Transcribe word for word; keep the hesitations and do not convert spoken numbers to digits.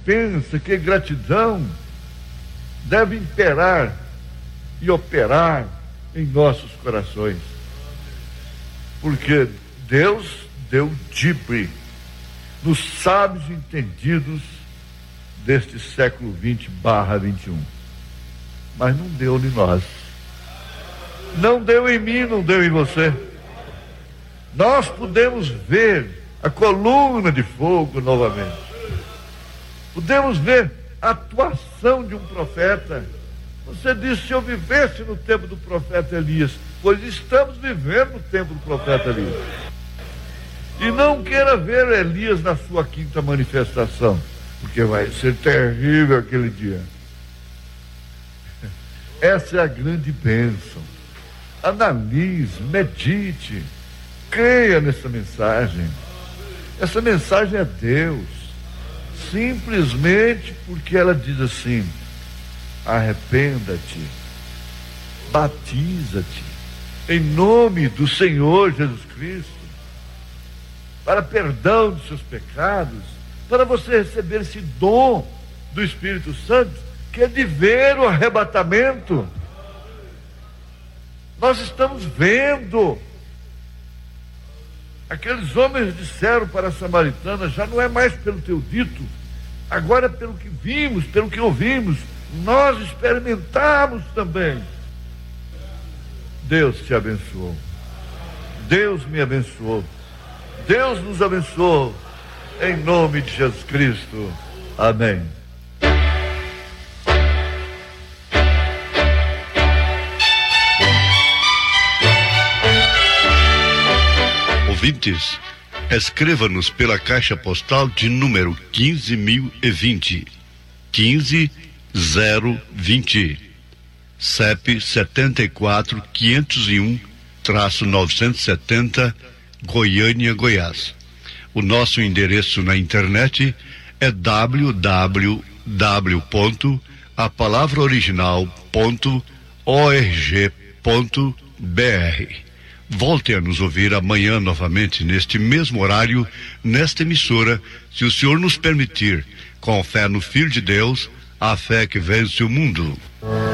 recompensa, que gratidão deve imperar e operar em nossos corações. Porque Deus deu dibre nos sábios entendidos deste século vinte barra vinte e um. Mas não deu em nós. Não deu em mim, não deu em você. Nós podemos ver a coluna de fogo novamente. Podemos ver a atuação de um profeta. Você disse: se eu vivesse no tempo do profeta Elias. Pois estamos vivendo no tempo do profeta Elias. E não queira ver Elias na sua quinta manifestação, porque vai ser terrível aquele dia. Essa é a grande bênção. Analise, medite, creia nessa mensagem. Essa mensagem é Deus, simplesmente porque ela diz assim: arrependa-te, batiza-te em nome do Senhor Jesus Cristo, para perdão dos seus pecados, para você receber esse dom do Espírito Santo, que é de ver o arrebatamento. Nós estamos vendo. Aqueles homens disseram para a samaritana: já não é mais pelo teu dito, agora é pelo que vimos, pelo que ouvimos, nós experimentamos também. Deus te abençoou. Deus me abençoou. Deus nos abençoou. Em nome de Jesus Cristo. Amém. Ouvintes, escreva-nos pela caixa postal de número quinze mil e vinte, quinze zero vinte, C E P setenta e quatro, quinhentos e um, novecentos e setenta, Goiânia, Goiás. O nosso endereço na internet é w w w ponto a palavra original ponto org ponto b r. Volte a nos ouvir amanhã novamente neste mesmo horário, nesta emissora, se o Senhor nos permitir, com fé no Filho de Deus, a fé que vence o mundo.